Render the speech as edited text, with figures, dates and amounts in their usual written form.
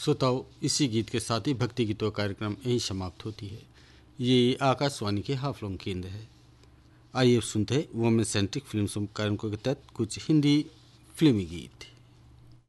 श्रोताओं, इसी गीत के साथ ही भक्ति गीतों कार्यक्रम यहीं समाप्त होती है। ये आकाशवाणी के हाफलोंग केंद्र है। आइए सुनते हैं वुमेन सेंट्रिक फिल्म कार्यक्रम के तहत कुछ हिंदी फिल्मी गीत।